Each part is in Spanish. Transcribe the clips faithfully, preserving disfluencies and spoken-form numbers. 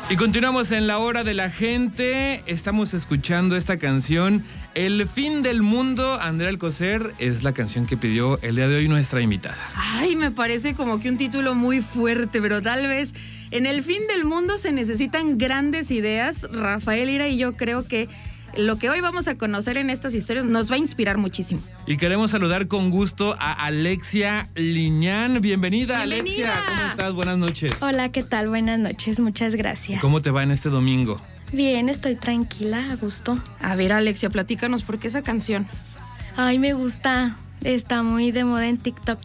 Y continuamos en la hora de la gente. Estamos escuchando esta canción, El fin del mundo. Andrea Alcocer es la canción que pidió el día de hoy nuestra invitada. Ay, me parece como que un título muy fuerte, pero tal vez en el fin del mundo se necesitan grandes ideas. Rafael Lira y yo creo que lo que hoy vamos a conocer en estas historias nos va a inspirar muchísimo. Y queremos saludar con gusto a Alexia Liñán. Bienvenida, Bienvenida. Alexia. ¿Cómo estás? Buenas noches. Hola, ¿qué tal? Buenas noches, muchas gracias. ¿Cómo te va en este domingo? Bien, estoy tranquila, a gusto. A ver, Alexia, platícanos, ¿por qué esa canción? Ay, me gusta, está muy de moda en TikTok.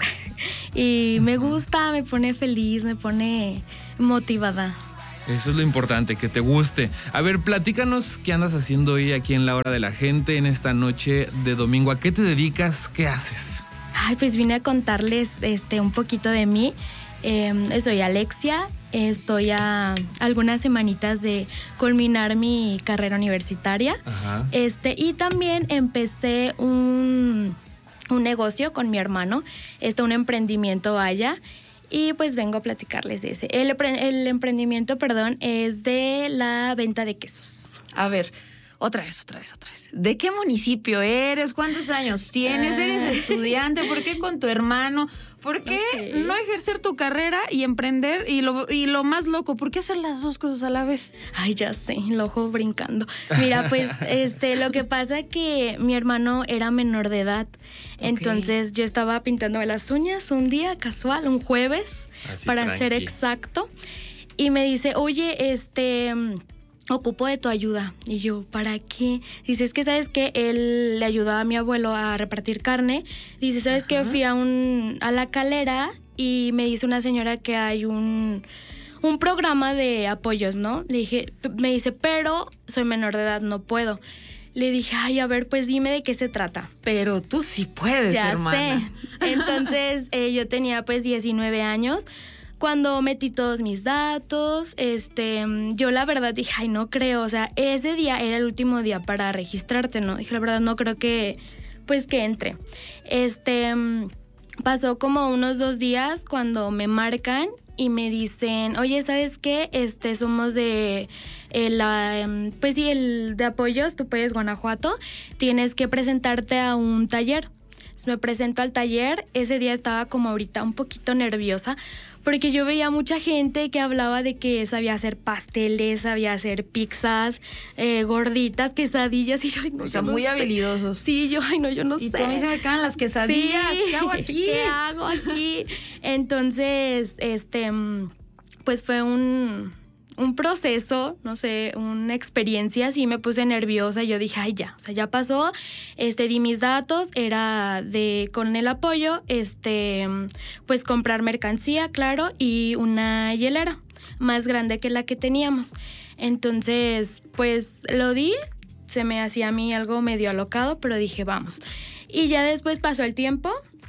Y me gusta, me pone feliz, me pone motivada. Eso es lo importante, que te guste. A ver, platícanos qué andas haciendo hoy aquí en la hora de la gente, en esta noche de domingo. ¿A qué te dedicas? ¿Qué haces? Ay, pues vine a contarles este, un poquito de mí. Eh, soy Alexia, estoy a algunas semanitas de culminar mi carrera universitaria. Ajá. Este, y también empecé un, un negocio con mi hermano, este, un emprendimiento, vaya. Y pues vengo a platicarles de ese. El, el emprendimiento, perdón, es de la venta de quesos. A ver, otra vez, otra vez, otra vez. ¿De qué municipio eres? ¿Cuántos años tienes? ¿Eres estudiante? ¿Por qué con tu hermano? ¿Por qué okay. no ejercer tu carrera y emprender? Y lo, y lo más loco, ¿por qué hacer las dos cosas a la vez? Ay, ya sé, el ojo brincando. Mira, pues este, lo que pasa es que mi hermano era menor de edad. Okay. Entonces yo estaba pintándome las uñas un día casual, un jueves, así, para tranqui. ser exacto. Y me dice, oye, este... ocupo de tu ayuda. Y yo, ¿para qué? Dice, es que ¿sabes qué? Él le ayudaba a mi abuelo a repartir carne. Dice, ¿sabes qué? Fui a un a la Calera y me dice una señora que hay un un programa de apoyos, ¿no? Le dije, me dice, pero soy menor de edad, no puedo. Le dije, ay, a ver, pues dime de qué se trata. Pero tú sí puedes, ya hermana. Sé. Entonces, eh, yo tenía pues diecinueve años. Cuando metí todos mis datos, este, yo la verdad dije, ay, no creo, o sea, ese día era el último día para registrarte, ¿no? Dije, la verdad, no creo que, pues, que entre. Este, pasó como unos dos días cuando me marcan y me dicen, oye, ¿sabes qué? Este, somos de, el, pues sí, el de apoyos, tú puedes Guanajuato, tienes que presentarte a un taller. Entonces me presento al taller, ese día estaba como ahorita un poquito nerviosa, porque yo veía mucha gente que hablaba de que sabía hacer pasteles, sabía hacer pizzas, eh, gorditas, quesadillas, y yo, ay, no, o sea, yo muy no habilidosos. Sé. Sí, yo, ay, no, yo no y sé. Y tú a mí se me caen las quesadillas. Sí. ¿Qué hago aquí? ¿Qué hago aquí? Entonces, este, pues fue un... un proceso, no sé, una experiencia, sí me puse nerviosa y yo dije, ay, ya, o sea, ya pasó, este, di mis datos, era de, con el apoyo, este, pues comprar mercancía, claro, y una hielera más grande que la que teníamos. Entonces, pues lo di, se me hacía a mí algo medio alocado, pero dije, vamos. Y ya después pasó el tiempo,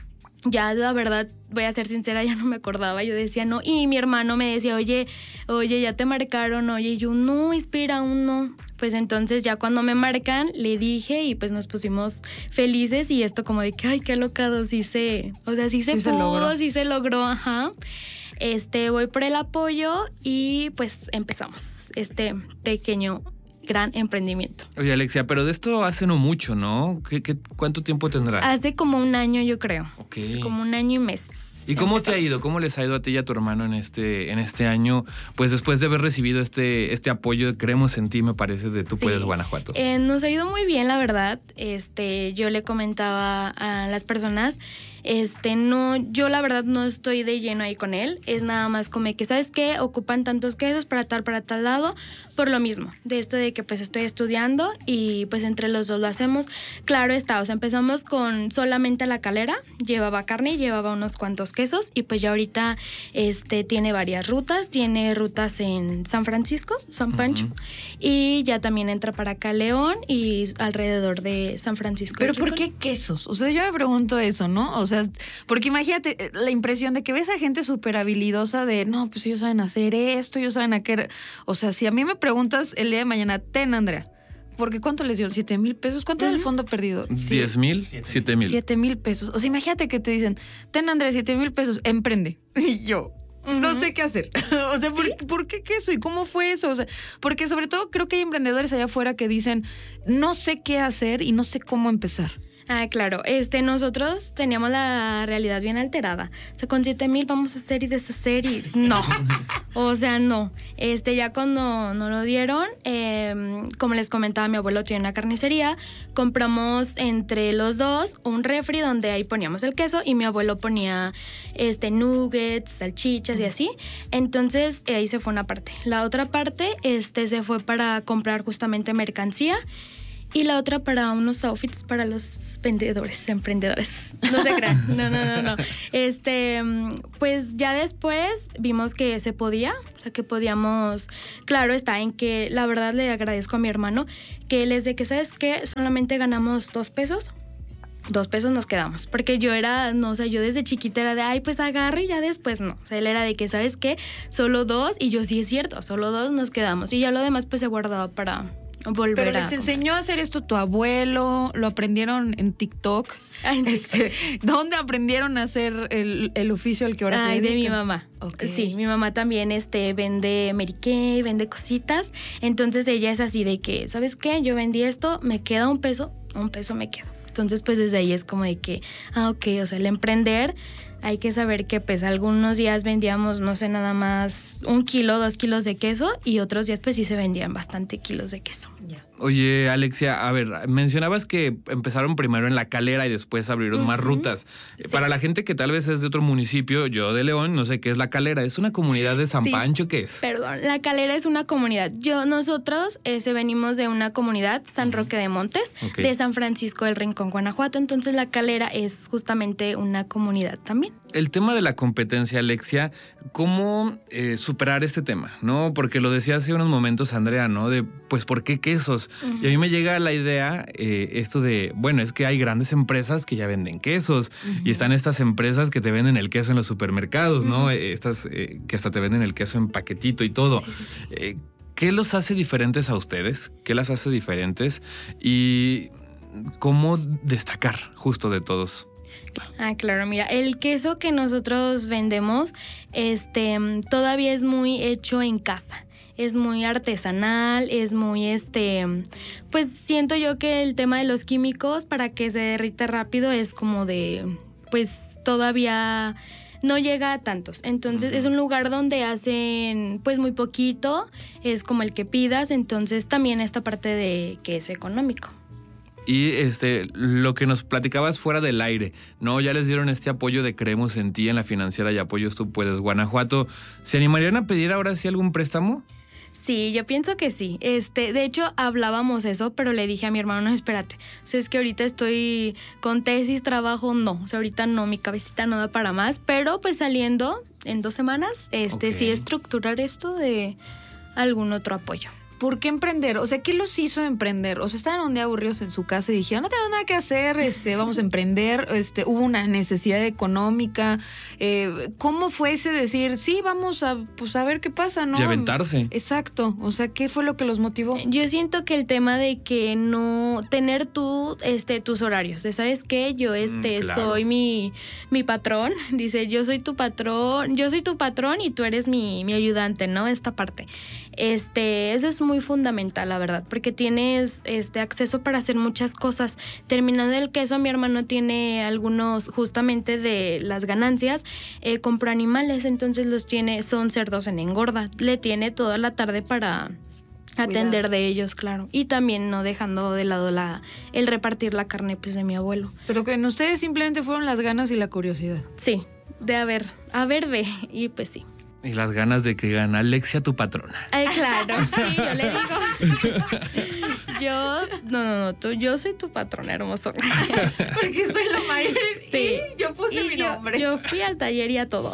ya la verdad, voy a ser sincera, ya no me acordaba, yo decía no, y mi hermano me decía, oye, oye, ya te marcaron, oye, y yo, no, espera, aún no. Pues entonces ya cuando me marcan, le dije y pues nos pusimos felices y esto como de que, ay, qué alocado, sí se, o sea, sí se sí pudo, se logró. sí se logró, ajá. Este, voy por el apoyo y pues empezamos este pequeño gran emprendimiento. Oye, Alexia, pero de esto hace no mucho, ¿no? ¿Qué, qué, ¿Cuánto tiempo tendrá? Hace como un año, yo creo. Ok. Hace como un año y meses. ¿Y cómo te ha ido? ¿Cómo les ha ido a ti y a tu hermano en este, en este año? Pues después de haber recibido este, este apoyo, creemos en ti, me parece, de Tú Sí. Puedes Guanajuato. Eh, nos ha ido muy bien, la verdad. Este, yo le comentaba a las personas, este, no, yo la verdad no estoy de lleno ahí con él. Es nada más como que, ¿sabes qué? Ocupan tantos quesos para tal, para tal lado, por lo mismo. De esto de que pues estoy estudiando y pues entre los dos lo hacemos. Claro está, o sea, empezamos con solamente la Calera, llevaba carne, llevaba unos cuantos quesos y pues ya ahorita este, tiene varias rutas, tiene rutas en San Francisco, San Pancho, uh-huh. y ya también entra para acá León y alrededor de San Francisco. ¿Pero por qué quesos? O sea, yo me pregunto eso, ¿no? O sea, porque imagínate la impresión de que ves a gente súper habilidosa de, no, pues ellos saben hacer esto, ellos saben hacer... O sea, si a mí me preguntas el día de mañana, ten, Andrea, porque ¿cuánto les dieron? ¿Siete mil pesos? ¿Cuánto uh-huh. era el fondo perdido? ¿Diez mil? Siete mil. Siete mil pesos. O sea, imagínate que te dicen, ten, Andrea, siete mil pesos, emprende. Y yo, No sé qué hacer. O sea, ¿por, ¿Sí? ¿por qué queso? ¿Y cómo fue eso? O sea, porque sobre todo creo que hay emprendedores allá afuera que dicen, no sé qué hacer y no sé cómo empezar. Ah, claro. Este, nosotros teníamos la realidad bien alterada. O sea, con siete mil vamos a hacer y deshacer y no. O sea, no. Este, ya cuando nos lo dieron, eh, como les comentaba, mi abuelo tiene una carnicería. Compramos entre los dos un refri donde ahí poníamos el queso y mi abuelo ponía este nuggets, salchichas y así. Entonces, ahí se fue una parte. La otra parte, este, se fue para comprar justamente mercancía. Y la otra para unos outfits para los vendedores, emprendedores. No se crean. No, no, no, no. Este, pues ya después vimos que se podía, o sea, que podíamos. Claro está en que la verdad le agradezco a mi hermano que él es de que, ¿sabes qué? Solamente ganamos dos pesos. Dos pesos nos quedamos, porque yo era, no o sé, sea, yo desde chiquita era de, ay, pues agarro y ya después no. O sea, él era de que, ¿sabes qué? Solo dos, y yo sí es cierto, solo dos nos quedamos. Y ya lo demás pues se guardaba para volver Pero a les enseñó a hacer esto tu abuelo, lo aprendieron en TikTok. Ay, este, ¿dónde aprendieron a hacer el, el oficio al que ahora Ay, se dedican? de mi mamá. Okay. Sí, mi mamá también este, vende Mary Kay, vende cositas. Entonces ella es así de que, ¿sabes qué? Yo vendí esto, me queda un peso, un peso me queda. Entonces, pues desde ahí es como de que, ah, ok, o sea, el emprender, hay que saber que pues algunos días vendíamos, no sé, nada más un kilo, dos kilos de queso y otros días pues sí se vendían bastante kilos de queso. Yeah. Oye, Alexia, a ver, mencionabas que empezaron primero en La Calera y después abrieron uh-huh. más rutas. Sí. Para la gente que tal vez es de otro municipio, yo de León, no sé qué es La Calera. ¿Es una comunidad de San sí. Pancho? ¿Qué es? Perdón, La Calera es una comunidad. Yo, nosotros ese, venimos de una comunidad, San Roque de Montes, okay. de San Francisco del Rincón, Guanajuato. Entonces La Calera es justamente una comunidad también. El tema de la competencia, Alexia, ¿cómo eh, superar este tema? ¿No? Porque lo decía hace unos momentos Andrea, ¿no? De, pues, ¿por qué quesos? Uh-huh. Y a mí me llega la idea, eh, esto de, bueno, es que hay grandes empresas que ya venden quesos uh-huh. y están estas empresas que te venden el queso en los supermercados, ¿no? Uh-huh. Estas eh, que hasta te venden el queso en paquetito y todo. Sí, sí, sí. Eh, ¿Qué los hace diferentes a ustedes? ¿Qué las hace diferentes? Y ¿cómo destacar justo de todos? Ah, claro, mira, el queso que nosotros vendemos, este, todavía es muy hecho en casa. Es muy artesanal, es muy, este, pues siento yo que el tema de los químicos para que se derrita rápido es como de, pues todavía no llega a tantos. Entonces uh-huh. es un lugar donde hacen pues muy poquito, es como el que pidas, entonces también esta parte de que es económico. Y este, lo que nos platicabas fuera del aire, ¿no? Ya les dieron este apoyo de Creemos en Ti en la financiera y Apoyos Tú Puedes Guanajuato. ¿Se animarían a pedir ahora sí algún préstamo? Sí, yo pienso que sí. Este, de hecho, hablábamos eso, pero le dije a mi hermano, no, espérate. O sea, es que ahorita estoy con tesis, trabajo, no. O sea, ahorita no, mi cabecita no da para más. Pero pues saliendo en dos semanas, este, okay. sí estructurar esto de algún otro apoyo. ¿Por qué emprender? O sea, ¿qué los hizo emprender? O sea, estaban un día aburridos en su casa y dijeron, no tengo nada que hacer, este, vamos a emprender. Este, hubo una necesidad económica. Eh, ¿Cómo fue ese decir, sí, vamos a, pues, a ver qué pasa, ¿no? Y aventarse. Exacto. O sea, ¿qué fue lo que los motivó? Yo siento que el tema de que no tener tú, este, tus horarios. De, ¿sabes qué? Yo, este, mm, claro. soy mi, mi patrón. Dice, yo soy tu patrón, yo soy tu patrón y tú eres mi, mi ayudante, ¿no? Esta parte. Este, eso es muy fundamental, la verdad, porque tienes este acceso para hacer muchas cosas. Terminando el queso, mi hermano tiene algunos, justamente de las ganancias, eh, compró animales, entonces los tiene, son cerdos en engorda. Le tiene toda la tarde para atender Cuidado. de ellos, claro. Y también no dejando de lado la el repartir la carne pues de mi abuelo. Pero que en ustedes simplemente fueron las ganas y la curiosidad. Sí, de a ver, a ver, ve, y pues sí. Y las ganas de que gane Alexia, tu patrona. Ay, claro, sí, yo le digo. Yo, no, no, no, tú, yo soy tu patrona, hermoso. Porque soy la mayor. Sí. Y yo puse y mi yo, nombre. Yo fui al taller y a todo.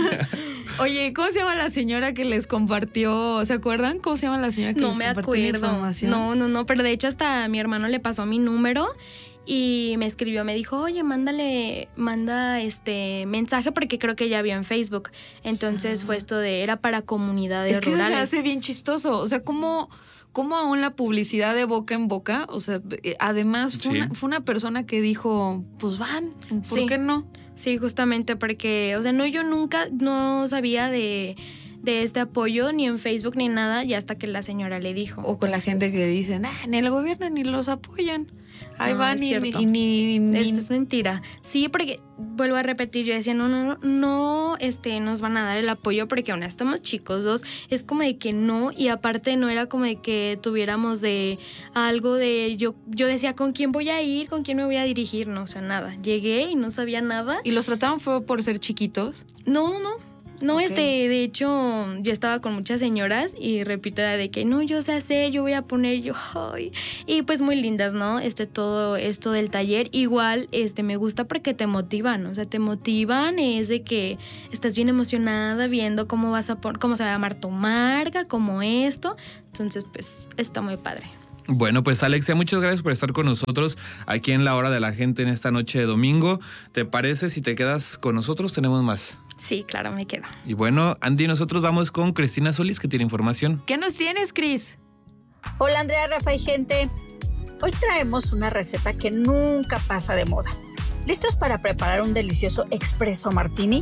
Oye, ¿cómo se llama la señora que les compartió? ¿Se acuerdan? ¿Cómo se llama la señora que no les me compartió la acuerdo. información? No, no, no, pero de hecho hasta mi hermano le pasó mi número. Y me escribió, me dijo, oye, mándale, manda este mensaje porque creo que ya vio en Facebook. Entonces ah. fue esto de, era para comunidades es que rurales. Eso se hace bien chistoso. O sea, ¿cómo, cómo aún la publicidad de boca en boca, o sea, además fue, Sí. una, fue una persona que dijo, pues van, ¿por Sí. qué no? Sí, justamente porque, o sea, no, yo nunca no sabía de, de este apoyo ni en Facebook ni nada, y hasta que la señora le dijo. O con la gente que dice, ah, ni el gobierno ni los apoyan. Ahí No, van es y, cierto. y ni... ni- Esto es mentira. Sí, porque vuelvo a repetir, yo decía, no, no, no, no, este, nos van a dar el apoyo porque aún estamos chicos dos. Es como de que no, y aparte no era como de que tuviéramos de algo de, yo, yo decía, ¿con quién voy a ir? ¿Con quién me voy a dirigir? No, o sea, nada. Llegué y no sabía nada. ¿Y los trataron fue por ser chiquitos? No, no. No, Ok. este, de hecho, yo estaba con muchas señoras y repito era de que no, yo sé hacer, yo voy a poner, yo, ay. Y pues muy lindas, ¿no? Este, todo esto del taller. Igual, este, me gusta porque te motivan, o sea, te motivan, es de que estás bien emocionada viendo cómo vas a pon- cómo se va a llamar tu marca, como esto. Entonces, pues, está muy padre. Bueno, pues Alexia, muchas gracias por estar con nosotros aquí en La Hora de la Gente en esta noche de domingo. ¿Te parece si te quedas con nosotros? Tenemos más. Sí, claro, me quedo. Y bueno, Andy, nosotros vamos con Cristina Solís, que tiene información. ¿Qué nos tienes, Cris? Hola Andrea, Rafa y gente. Hoy traemos una receta que nunca pasa de moda. ¿Listos para preparar un delicioso expreso martini?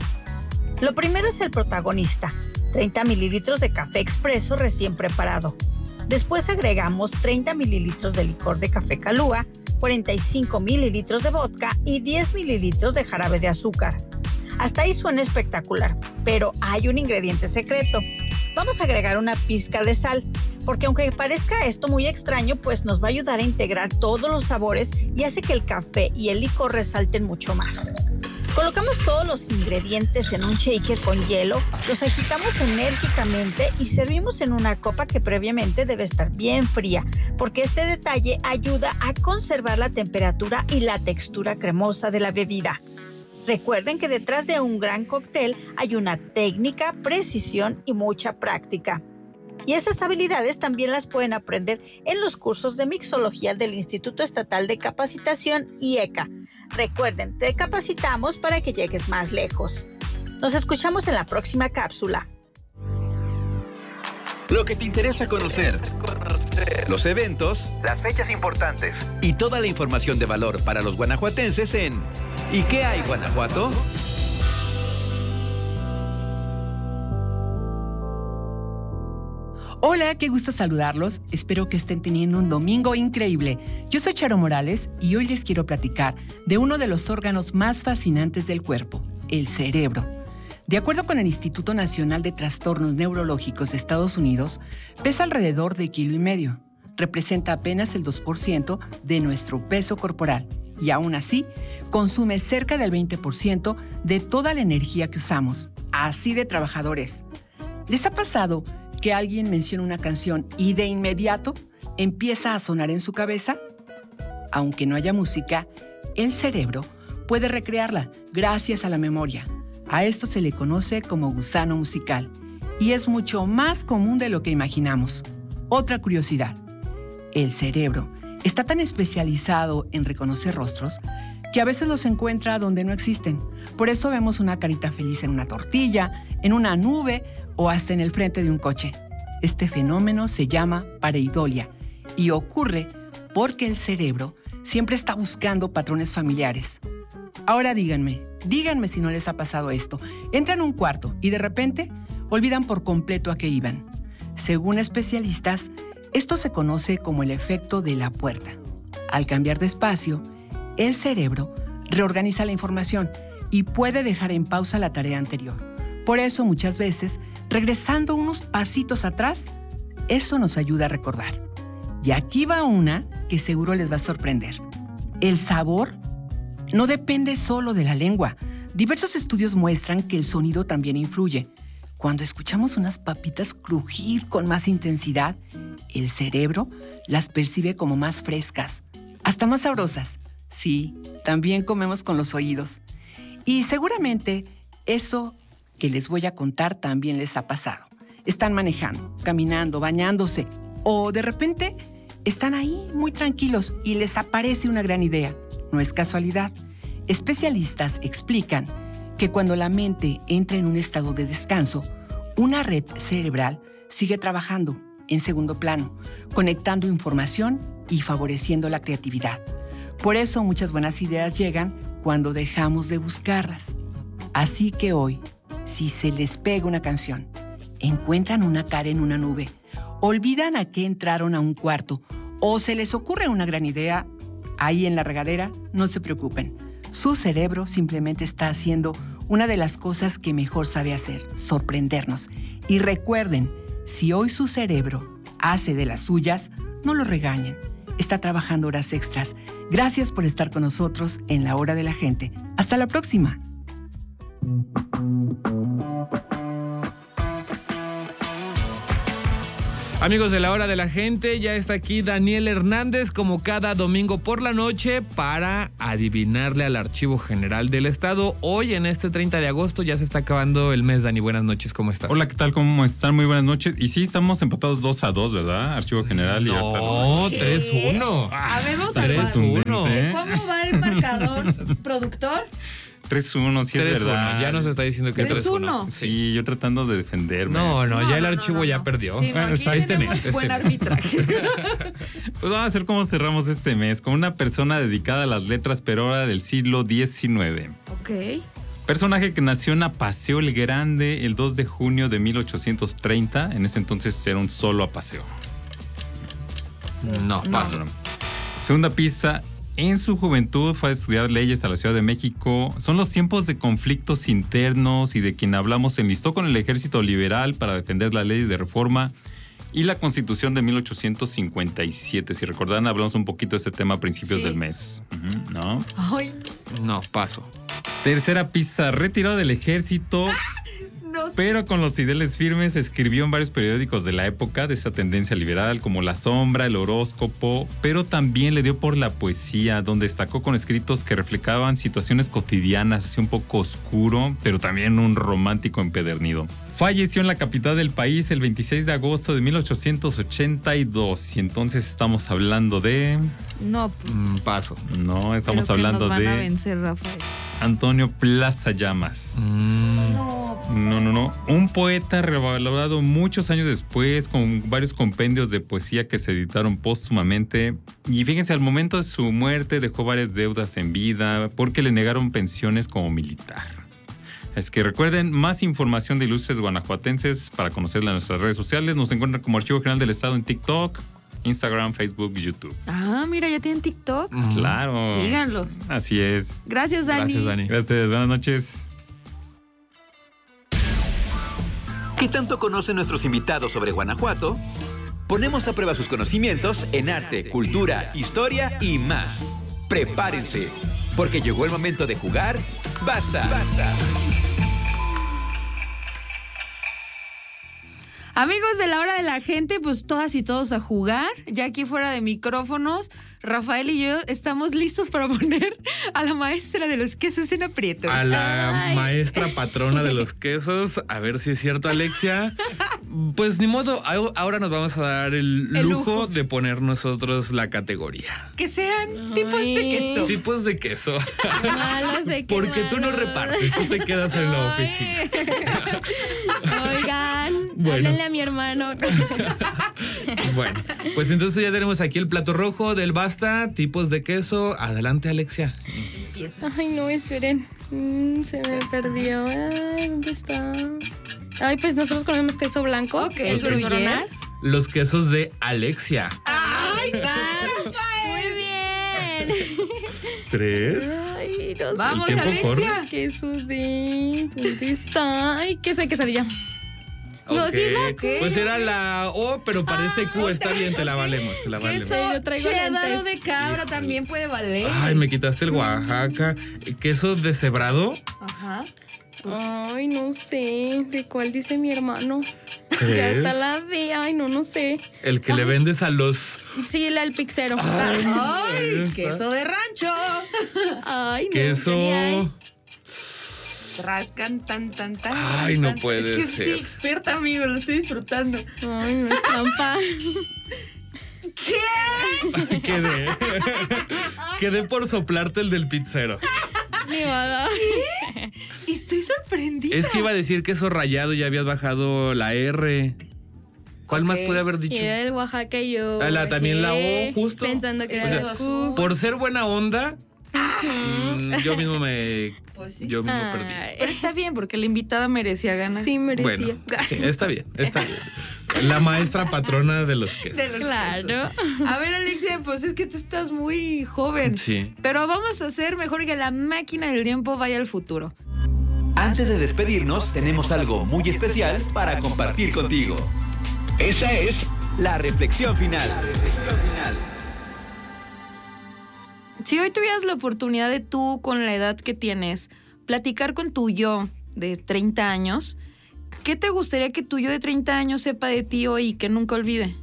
Lo primero es el protagonista, treinta mililitros de café expreso recién preparado. Después agregamos treinta mililitros de licor de café Calúa, cuarenta y cinco mililitros de vodka y diez mililitros de jarabe de azúcar. Hasta ahí suena espectacular, pero hay un ingrediente secreto. Vamos a agregar una pizca de sal, porque aunque parezca esto muy extraño, pues nos va a ayudar a integrar todos los sabores y hace que el café y el licor resalten mucho más. Colocamos todos los ingredientes en un shaker con hielo, los agitamos enérgicamente y servimos en una copa que previamente debe estar bien fría, porque este detalle ayuda a conservar la temperatura y la textura cremosa de la bebida. Recuerden que detrás de un gran cóctel hay una técnica, precisión y mucha práctica. Y esas habilidades también las pueden aprender en los cursos de mixología del Instituto Estatal de Capacitación I E C A. Recuerden, te capacitamos para que llegues más lejos. Nos escuchamos en la próxima cápsula. Lo que te interesa conocer, los eventos, las fechas importantes y toda la información de valor para los guanajuatenses en ¿Y qué hay, Guanajuato? Hola, qué gusto saludarlos. Espero que estén teniendo un domingo increíble. Yo soy Charo Morales y hoy les quiero platicar de uno de los órganos más fascinantes del cuerpo, el cerebro. De acuerdo con el Instituto Nacional de Trastornos Neurológicos de Estados Unidos, pesa alrededor de kilo y medio. Representa apenas el dos por ciento de nuestro peso corporal y aún así consume cerca del veinte por ciento de toda la energía que usamos. Así de trabajadores. ¿Les ha pasado que alguien menciona una canción y de inmediato empieza a sonar en su cabeza? Aunque no haya música, el cerebro puede recrearla gracias a la memoria. A esto se le conoce como gusano musical y es mucho más común de lo que imaginamos. Otra curiosidad, el cerebro está tan especializado en reconocer rostros que a veces los encuentra donde no existen. Por eso vemos una carita feliz en una tortilla, en una nube o hasta en el frente de un coche. Este fenómeno se llama pareidolia y ocurre porque el cerebro siempre está buscando patrones familiares. Ahora díganme, díganme si no les ha pasado esto. Entran a un cuarto y de repente olvidan por completo a qué iban. Según especialistas, esto se conoce como el efecto de la puerta. Al cambiar de espacio, el cerebro reorganiza la información y puede dejar en pausa la tarea anterior. Por eso muchas veces, regresando unos pasitos atrás, eso nos ayuda a recordar. Y aquí va una que seguro les va a sorprender. El sabor no depende solo de la lengua. Diversos estudios muestran que el sonido también influye. Cuando escuchamos unas papitas crujir con más intensidad, el cerebro las percibe como más frescas, hasta más sabrosas. Sí, también comemos con los oídos. Y seguramente eso que les voy a contar también les ha pasado. Están manejando, caminando, bañándose o de repente están ahí muy tranquilos y les aparece una gran idea. No es casualidad. Especialistas explican que cuando la mente entra en un estado de descanso, una red cerebral sigue trabajando. en segundo plano, conectando información y favoreciendo la creatividad. Por eso muchas buenas ideas llegan cuando dejamos de buscarlas. Así que hoy, si se les pega una canción, encuentran una cara en una nube, olvidan a qué entraron a un cuarto o se les ocurre una gran idea ahí en la regadera, no se preocupen. Su cerebro simplemente está haciendo una de las cosas que mejor sabe hacer, sorprendernos. Y recuerden, si hoy su cerebro hace de las suyas, no lo regañen. Está trabajando horas extras. Gracias por estar con nosotros en La Hora de la Gente. Hasta la próxima. Amigos de La Hora de la Gente, ya está aquí Daniel Hernández como cada domingo por la noche para adivinarle al Archivo General del Estado. Hoy en este treinta de agosto ya se está acabando el mes. Dani, buenas noches, ¿cómo estás? Hola, ¿qué tal? ¿Cómo están? Muy buenas noches. Y sí, estamos empatados dos a dos, ¿verdad? Archivo General y... No, tres uno. A ver, vamos a ver. tres uno. ¿Cómo va el marcador, productor? tres uno, sí es verdad. Ya nos está diciendo que tres uno. Sí, yo tratando de defenderme. No, no, No, ya el no, archivo no, no, ya no. perdió. Sí, no, Bueno, aquí está este tenemos mes, buen este arbitraje. Pues vamos a ver cómo cerramos este mes con una persona dedicada a las letras, pero ahora del siglo diecinueve. Ok. Personaje que nació en Apaseo el Grande el dos de junio de mil ochocientos treinta. En ese entonces era un solo Apaseo. No, paso. No, no. Segunda pista. En su juventud fue a estudiar leyes a la Ciudad de México. Son los tiempos de conflictos internos y de quien hablamos. Se enlistó con el ejército liberal para defender las leyes de reforma y la Constitución de mil ochocientos cincuenta y siete. Si recordarán, hablamos un poquito de este tema a principios Sí. del mes. Uh-huh, ¿no? Ay, No, paso. Tercera pista. Retirado del ejército, no sé. pero con los ideales firmes, escribió en varios periódicos de la época de esa tendencia liberal, como La Sombra, El Horóscopo, pero también le dio por la poesía, donde destacó con escritos que reflejaban situaciones cotidianas, así un poco oscuro, pero también un romántico empedernido. Falleció en la capital del país el veintiséis de agosto de mil ochocientos ochenta y dos, y entonces estamos hablando de... No, pues, Mm, paso. No, estamos creo que hablando nos van de a vencer, Rafael. Antonio Plaza Llamas. Mm. No. No, no, no. Un poeta revalorado muchos años después con varios compendios de poesía que se editaron póstumamente. Y fíjense, al momento de su muerte dejó varias deudas en vida porque le negaron pensiones como militar. Es que recuerden, más información de ilustres guanajuatenses para conocerla en nuestras redes sociales. Nos encuentran como Archivo General del Estado en TikTok, Instagram, Facebook, YouTube. Ah, mira, ya tienen TikTok. Mm. Claro. Síganlos. Así es. Gracias, Dani. Gracias, Dani. Gracias, buenas noches. ¿Qué tanto conocen nuestros invitados sobre Guanajuato? Ponemos a prueba sus conocimientos en arte, cultura, historia y más. Prepárense, porque llegó el momento de jugar. ¡Basta! ¡Basta! Amigos de La Hora de la Gente, pues todas y todos a jugar. Ya aquí fuera de micrófonos, Rafael y yo estamos listos para poner a la maestra de los quesos en aprietos. A la Ay. maestra patrona de los quesos. A ver si es cierto, Alexia. Pues ni modo, a- ahora nos vamos a dar el, El lujo, lujo. de poner nosotros la categoría. Que sean tipos de Ay. queso. Tipos de queso. Malos de qué Porque tú no malos. repartes, tú te quedas en la Ay. oficina. Oigan, Bueno. háblenle a mi hermano. Bueno, pues entonces ya tenemos aquí el plato rojo del Basta, tipos de queso. Adelante, Alexia. Ay, no, esperen. Mm, se me perdió. Ay, ¿dónde está? Ay, pues nosotros comemos queso blanco. Ok, el gruyere. gruyere. Los quesos de Alexia. ¡Ay, muy bien! Tres. Ay, no sé. Vamos, tiempo Alexia. corre. Queso de... ¿Dónde está? Ay, queso de quesadilla. No, sí es la Ok, Q. pues era la O, pero parece Q. Está bien, te la valemos, te la valemos. Queso Yo traigo cheddar lentes. de cabra también puede valer. Ay, me quitaste el Oaxaca. ¿Queso deshebrado? Ajá. Ay, no sé. ¿De cuál dice mi hermano? Ya ¿Tres? está la D. Ay, no, no sé. El que le vendes a los... Sí, la del pixero. Ay, ahí está. queso de rancho. Ay, no. ¿qué hay? Queso... Tracan tan tan tan. Ay, no tan. puede es que ser. Sí, experta, amigo, lo estoy disfrutando. Ay, no es trampa. Quedé. Quedé por soplarte el del pizzero. Ni modo. Y estoy sorprendida. Es que iba a decir queso rallado, ya habías bajado la R. ¿Cuál Ok. más pude haber dicho? Y era el Oaxaca y yo. Ah, la- también la O, bajé justo. Pensando que O era sea, la Q. Por ser buena onda, mm, yo mismo me. Pues sí. Yo mismo Ay. perdí. Pero está bien, porque la invitada merecía ganar. Sí, merecía. Bueno, sí, está bien, está bien. La maestra patrona de los quesos. De los- Claro. A ver, Alexia, pues es que tú estás muy joven. Sí. Pero vamos a hacer mejor que la máquina del tiempo vaya al futuro. Antes de despedirnos, tenemos algo muy especial para compartir contigo. Esa es la reflexión final. La reflexión final. Si hoy tuvieras la oportunidad de tú, con la edad que tienes, platicar con tu yo de treinta años, ¿qué te gustaría que tu yo de treinta años sepa de ti hoy y que nunca olvide?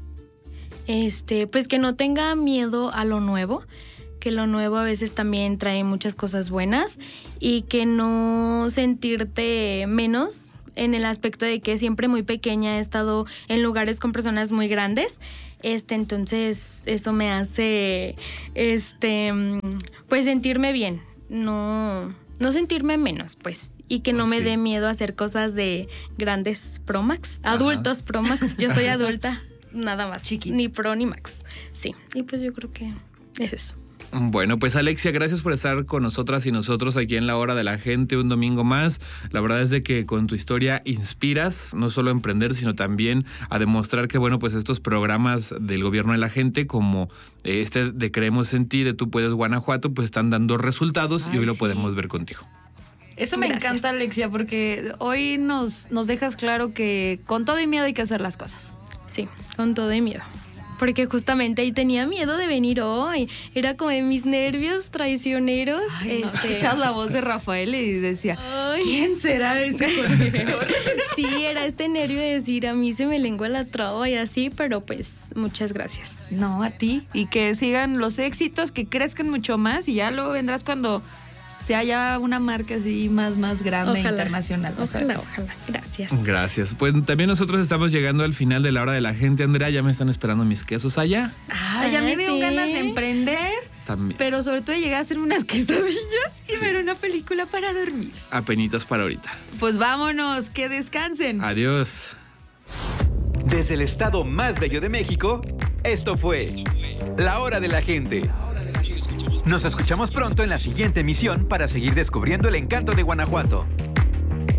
Este, pues que no tenga miedo a lo nuevo, que lo nuevo a veces también trae muchas cosas buenas y que no sentirte menos en el aspecto de que siempre muy pequeña he estado en lugares con personas muy grandes. Este, entonces eso me hace este pues sentirme bien, no no sentirme menos, pues, y que no me Ok. dé miedo a hacer cosas de grandes Pro Max, adultos Pro Max. Yo soy adulta, nada más, Chiqui. ni Pro ni Max. Sí, y pues yo creo que es eso. Bueno, pues Alexia, gracias por estar con nosotras y nosotros aquí en La Hora de la Gente un domingo más. La verdad es de que con tu historia inspiras no solo a emprender, sino también a demostrar que, bueno, pues estos programas del gobierno de la gente, como este de Creemos en Ti, de Tú Puedes Guanajuato, pues están dando resultados y Ay, hoy lo sí. podemos ver contigo. Eso me Gracias. encanta, Alexia, porque hoy nos, nos dejas claro que con todo y miedo hay que hacer las cosas. Sí, con todo y miedo. Porque justamente ahí tenía miedo de venir hoy. Era como de mis nervios traicioneros. Ay, no, este, escuchas la voz de Rafael y decía, Ay. ¿quién será ese conductor? Sí, era este nervio de decir, a mí se me lengua la traba y así, pero pues muchas gracias. No, a ti. Y que sigan los éxitos, que crezcan mucho más y ya luego vendrás cuando sea ya una marca así más, más grande, Ojalá. internacional. vas a Ojalá, ver. ojalá. Gracias. Gracias. Pues también nosotros estamos llegando al final de La Hora de la Gente. Andrea, ya me están esperando mis quesos allá. Ay, a mí Ah, me dio sí. ganas de emprender, También. pero sobre todo de llegar a hacer unas quesadillas y ver una película para dormir. Apenitas para ahorita. Pues vámonos, que descansen. Adiós. Desde el estado más bello de México, esto fue La Hora de la Gente. Nos escuchamos pronto en la siguiente emisión para seguir descubriendo el encanto de Guanajuato.